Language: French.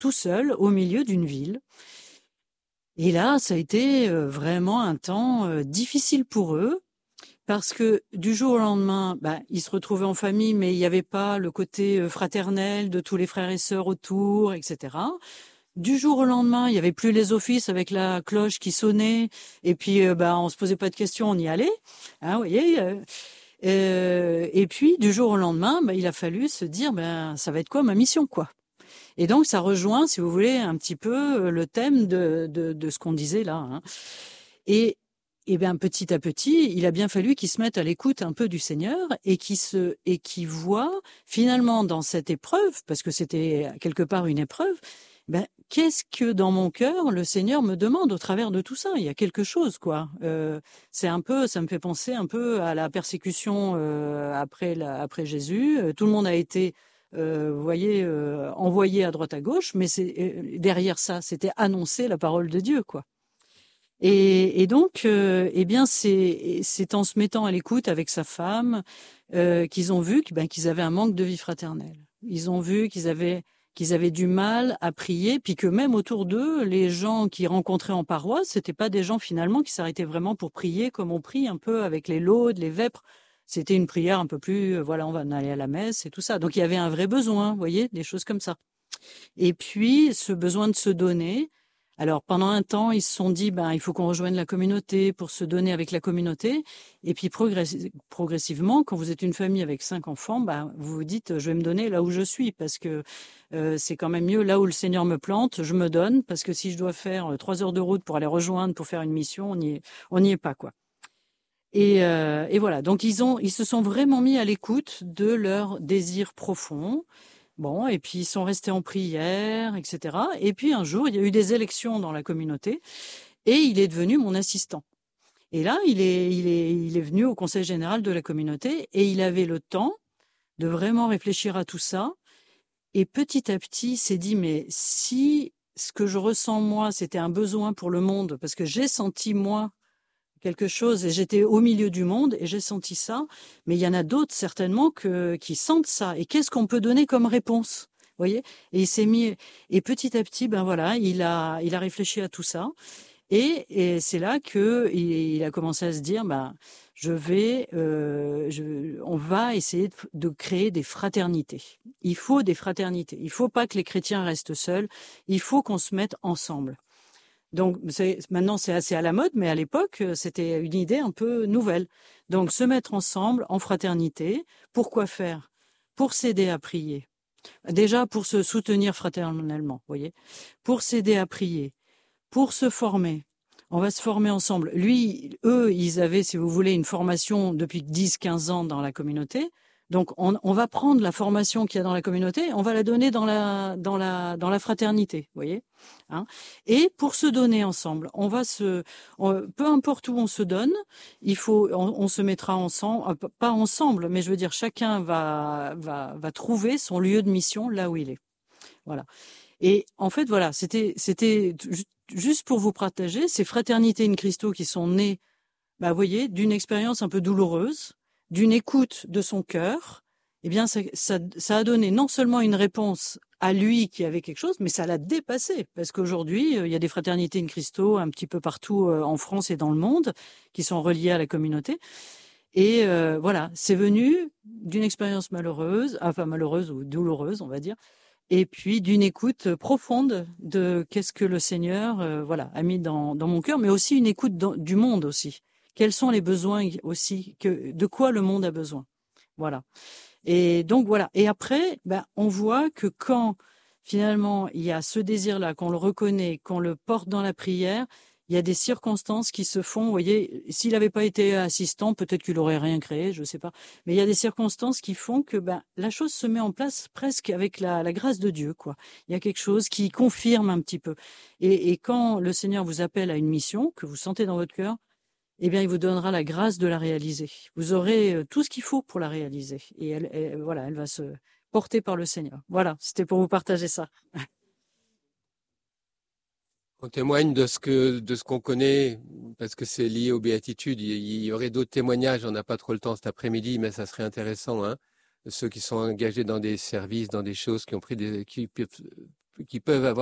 tout seuls au milieu d'une ville. Et là, ça a été vraiment un temps difficile pour eux. Parce que du jour au lendemain, ils se retrouvaient en famille, mais il n'y avait pas le côté fraternel de tous les frères et sœurs autour, etc. Du jour au lendemain, il n'y avait plus les offices avec la cloche qui sonnait, et puis on se posait pas de questions, on y allait. Hein, vous voyez. Et puis du jour au lendemain, il a fallu se dire, ça va être quoi ma mission, quoi. Et donc ça rejoint, si vous voulez, un petit peu le thème de ce qu'on disait là. Hein. Et petit à petit, il a bien fallu qu'il se mette à l'écoute un peu du Seigneur et qu'il voit finalement dans cette épreuve, parce que c'était quelque part une épreuve, qu'est-ce que dans mon cœur le Seigneur me demande au travers de tout ça? Il y a quelque chose, quoi. C'est un peu, ça me fait penser un peu à la persécution après Jésus. Tout le monde a été vous voyez, envoyé à droite à gauche, mais derrière ça, c'était annoncer la parole de Dieu, quoi. Et donc, c'est en se mettant à l'écoute avec sa femme qu'ils ont vu qu'ils avaient un manque de vie fraternelle. Ils ont vu qu'ils avaient du mal à prier, puis que même autour d'eux, les gens qu'ils rencontraient en paroisse, c'était pas des gens finalement qui s'arrêtaient vraiment pour prier comme on prie un peu avec les laudes, les vêpres. C'était une prière un peu plus, voilà, on va aller à la messe et tout ça. Donc il y avait un vrai besoin, vous voyez, des choses comme ça. Et puis, ce besoin de se donner. Alors, pendant un temps, ils se sont dit, il faut qu'on rejoigne la communauté pour se donner avec la communauté. Et puis, progressivement, quand vous êtes une famille avec 5 enfants, vous vous dites, je vais me donner là où je suis, parce que c'est quand même mieux là où le Seigneur me plante, je me donne, parce que si je dois faire 3 heures de route pour aller rejoindre, pour faire une mission, on n'y est pas, quoi. Et voilà. Donc, ils se sont vraiment mis à l'écoute de leurs désirs profonds. Bon, et puis ils sont restés en prière, etc. Et puis un jour, il y a eu des élections dans la communauté et il est devenu mon assistant. Et là, il est venu au conseil général de la communauté et il avait le temps de vraiment réfléchir à tout ça. Et petit à petit, il s'est dit, mais si ce que je ressens moi, c'était un besoin pour le monde, parce que j'ai senti moi quelque chose et j'étais au milieu du monde et j'ai senti ça, mais il y en a d'autres certainement qui sentent ça. Et qu'est-ce qu'on peut donner comme réponse? Vous voyez? Et il s'est mis, et petit à petit, voilà, il a réfléchi à tout ça. Et c'est là il a commencé à se dire, on va essayer de créer des fraternités. Il faut des fraternités. Il faut pas que les chrétiens restent seuls. Il faut qu'on se mette ensemble. Donc maintenant c'est assez à la mode, mais à l'époque c'était une idée un peu nouvelle. Donc se mettre ensemble en fraternité, pourquoi faire? Pour s'aider à prier. Déjà pour se soutenir fraternellement, vous voyez, pour s'aider à prier, pour se former. On va se former ensemble. Eux, ils avaient, si vous voulez, une formation depuis 10-15 ans dans la communauté. Donc, on va prendre la formation qu'il y a dans la communauté, on va la donner dans la fraternité, vous voyez, hein. Et pour se donner ensemble, peu importe où on se donne, on se mettra ensemble, pas ensemble, mais je veux dire, chacun va trouver son lieu de mission là où il est. Voilà. Et en fait, voilà, c'était juste pour vous partager ces fraternités in Christo qui sont nées, vous voyez, d'une expérience un peu douloureuse, d'une écoute de son cœur. Eh bien, ça a donné non seulement une réponse à lui qui avait quelque chose, mais ça l'a dépassé. Parce qu'aujourd'hui, il y a des fraternités in Christo un petit peu partout en France et dans le monde qui sont reliées à la communauté. Et voilà, c'est venu d'une expérience malheureuse, enfin malheureuse ou douloureuse, on va dire, et puis d'une écoute profonde de qu'est-ce que le Seigneur a mis dans mon cœur, mais aussi une écoute du monde aussi. Quels sont les besoins aussi, de quoi le monde a besoin. Voilà. Et donc voilà. Et après, on voit que quand finalement il y a ce désir-là, qu'on le reconnaît, qu'on le porte dans la prière, il y a des circonstances qui se font. Vous voyez, s'il n'avait pas été assistant, peut-être qu'il aurait rien créé, je ne sais pas. Mais il y a des circonstances qui font que la chose se met en place presque avec la grâce de Dieu, quoi. Il y a quelque chose qui confirme un petit peu. Et quand le Seigneur vous appelle à une mission que vous sentez dans votre cœur, eh bien, il vous donnera la grâce de la réaliser. Vous aurez tout ce qu'il faut pour la réaliser. Et elle va se porter par le Seigneur. Voilà, c'était pour vous partager ça. On témoigne de ce qu'on connaît, parce que c'est lié aux béatitudes. Il y aurait d'autres témoignages, on n'a pas trop le temps cet après-midi, mais ça serait intéressant, hein. Ceux qui sont engagés dans des services, dans des choses, qui qui peuvent avoir